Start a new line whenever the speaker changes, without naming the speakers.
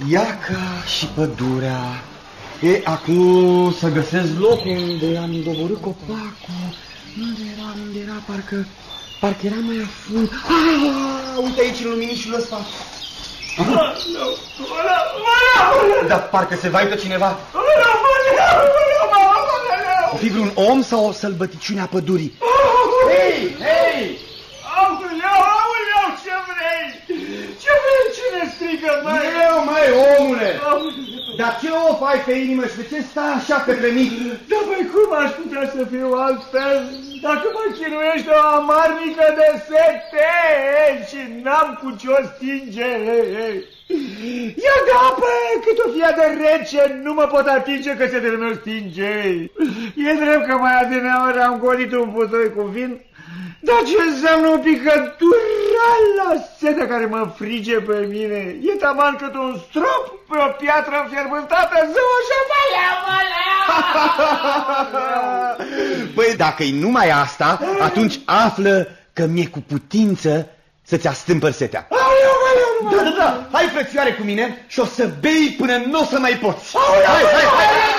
Iaca și pădurea. E, acum să găsesc locul unde am doborât copacul. Unde era, parcă era mai afund. Uite aici în luminișul ăsta. Dar parcă se vaită cineva. O fi vreun om sau o sălbăticiune a pădurii? Hei!
Aoleu, ce vrei? Ce vrei? Cine strigă, măi?
Eu, măi, omule! Dar ce o fai pe inimă și de ce stai așa către mine?
Da, băi, cum aș putea să fiu altfel dacă mă chinuiește o amarnică de sete și n-am cu ce-o stinge? Ia de apă, cât o fie de rece, nu mă pot atinge că setele meu stinge. E drept că mai adineauri am golit un putoi cu vin, dar ce înseamnă o picătură la setea care mă frige pe mine? E taman cât un strop pe o piatră înfierbântată, zău așa,
Băi, dacă-i numai asta, atunci află că mi-e cu putință să-ți astâmpăr setea. Da, hai, frățioare, cu mine și o să bei până nu o să mai poți. Hai!